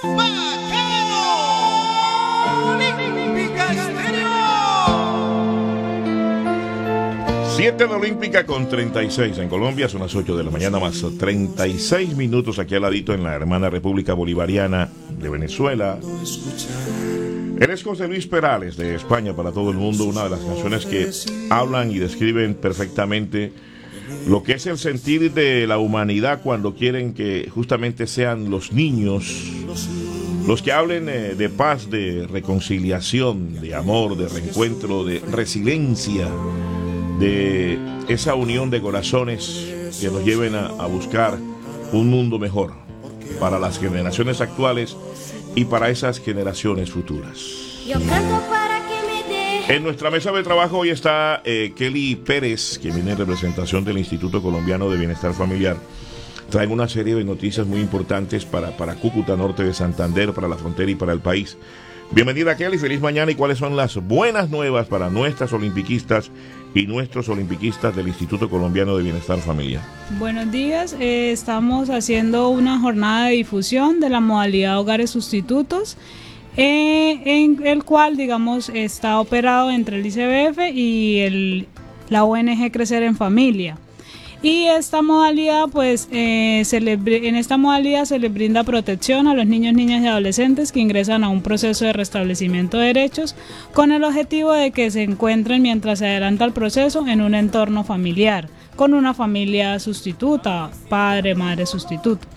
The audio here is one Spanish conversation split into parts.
Olímpica Estéreo. 7 de Olímpica con 36 en Colombia, son las 8 de la mañana más 36 minutos aquí al ladito en la hermana República Bolivariana de Venezuela. Eres José Luis Perales de España para todo el mundo, una de las canciones que hablan y describen perfectamente lo que es el sentir de la humanidad cuando quieren que justamente sean los niños los que hablen de paz, de reconciliación, de amor, de reencuentro, de resiliencia, de esa unión de corazones que nos lleven a buscar un mundo mejor para las generaciones actuales y para esas generaciones futuras. Yo canto para que me deje. En nuestra mesa de trabajo hoy está Kelly Pérez, que viene en representación del Instituto Colombiano de Bienestar Familiar. Traen una serie de noticias muy importantes para Cúcuta, norte de Santander, para la frontera y para el país. Bienvenida, Kelly, feliz mañana. ¿Y cuáles son las buenas nuevas para nuestras olimpiquistas y nuestros olimpiquistas del Instituto Colombiano de Bienestar Familiar? Buenos días, estamos haciendo una jornada de difusión de la modalidad Hogares Sustitutos, en el cual, digamos, está operado entre el ICBF y la ONG Crecer en Familia. Y esta modalidad, pues, en esta modalidad se les brinda protección a los niños, niñas y adolescentes que ingresan a un proceso de restablecimiento de derechos con el objetivo de que se encuentren mientras se adelanta el proceso en un entorno familiar, con una familia sustituta, padre, madre sustituto.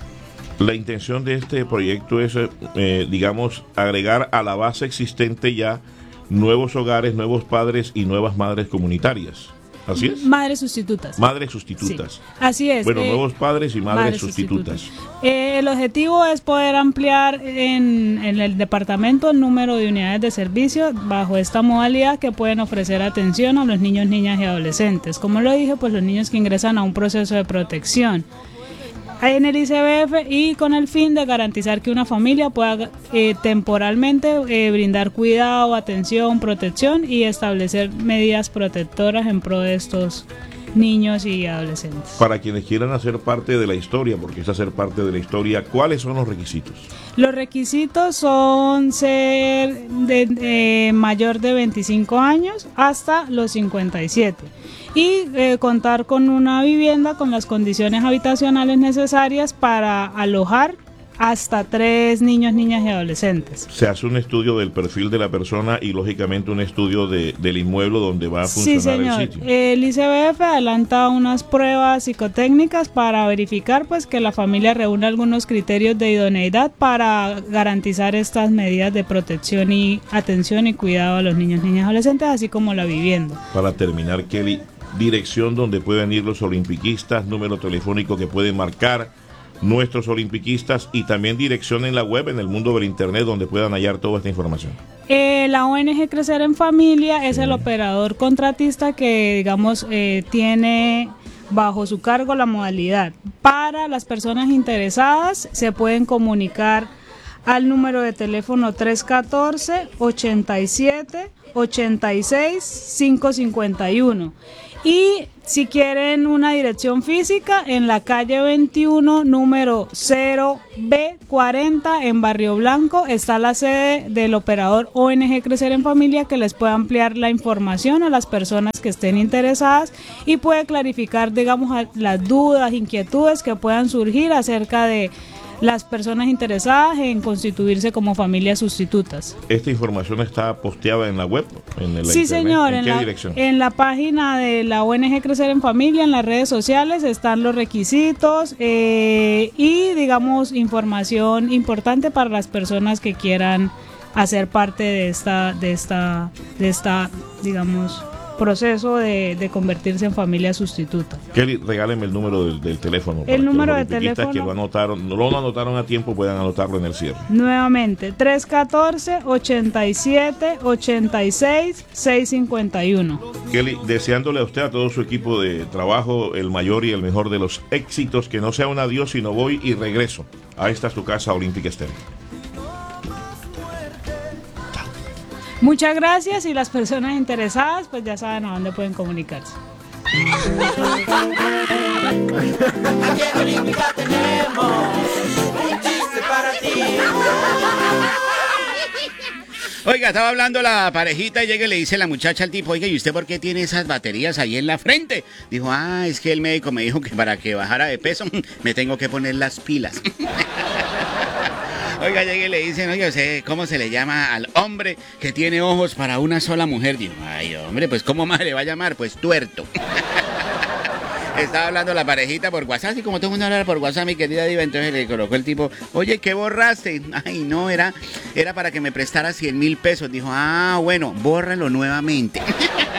La intención de este proyecto es, digamos, agregar a la base existente ya nuevos hogares, nuevos padres y nuevas madres comunitarias. ¿Así es? Madres sustitutas. Madres sustitutas. Sí, así es. Bueno, nuevos padres y madres sustitutas. El objetivo es poder ampliar en el departamento el número de unidades de servicio bajo esta modalidad que pueden ofrecer atención a los niños, niñas y adolescentes. Como lo dije, pues los niños que ingresan a un proceso de protección en el ICBF y con el fin de garantizar que una familia pueda temporalmente brindar cuidado, atención, protección y establecer medidas protectoras en pro de estos niños y adolescentes. Para quienes quieran hacer parte de la historia, porque es hacer parte de la historia, ¿cuáles son los requisitos? Los requisitos son ser mayor de 25 años hasta los 57 y contar con una vivienda con las condiciones habitacionales necesarias para alojar hasta 3 niños, niñas y adolescentes. Se hace un estudio del perfil de la persona y lógicamente un estudio del inmueble donde va a funcionar, sí, señor, el sitio. El ICBF adelanta unas pruebas psicotécnicas para verificar pues que la familia reúne algunos criterios de idoneidad para garantizar estas medidas de protección y atención y cuidado a los niños, niñas y adolescentes, así como la vivienda. Para terminar, Kelly, dirección donde pueden ir los olimpiquistas, número telefónico que pueden marcar nuestros olimpiquistas y también dirección en la web, en el mundo del internet, donde puedan hallar toda esta información. La ONG Crecer en Familia es el operador contratista que, digamos, tiene bajo su cargo la modalidad. Para las personas interesadas se pueden comunicar al número de teléfono 314-87-86-551. Y si quieren una dirección física, en la calle 21, número 0B40, en Barrio Blanco, está la sede del operador ONG Crecer en Familia, que les puede ampliar la información a las personas que estén interesadas y puede clarificar, digamos, las dudas, inquietudes que puedan surgir acerca de las personas interesadas en constituirse como familias sustitutas. ¿Esta información está posteada en la web? Sí, internet? Señor. ¿En qué dirección? En la página de la ONG Crecer en Familia, en las redes sociales, están los requisitos y, digamos, información importante para las personas que quieran hacer parte de esta digamos, proceso de convertirse en familia sustituta. Kelly, regáleme el número del teléfono. El número de teléfono que no lo anotaron a tiempo, puedan anotarlo en el cierre. Nuevamente, 314-87-86-651. Kelly, deseándole a usted, a todo su equipo de trabajo, el mayor y el mejor de los éxitos, que no sea un adiós, sino voy y regreso. A esta es tu casa, Olímpica Estéreo. Muchas gracias, y las personas interesadas pues ya saben a dónde pueden comunicarse. Aquí en Olímpica tenemos un chiste para ti. Oiga, estaba hablando la parejita y llega y le dice la muchacha al tipo, oiga, ¿y usted por qué tiene esas baterías ahí en la frente? Dijo, es que el médico me dijo que para que bajara de peso me tengo que poner las pilas. Oiga, llega y le dicen, oye, ¿cómo se le llama al hombre que tiene ojos para una sola mujer? Dijo, ay, hombre, pues ¿cómo más le va a llamar? Pues tuerto. Estaba hablando la parejita por WhatsApp, y como todo el mundo habla por WhatsApp, mi querida diva, entonces le colocó el tipo, oye, ¿qué borraste? Ay, no, era para que me prestara 100,000 pesos. Dijo, bueno, bórralo nuevamente.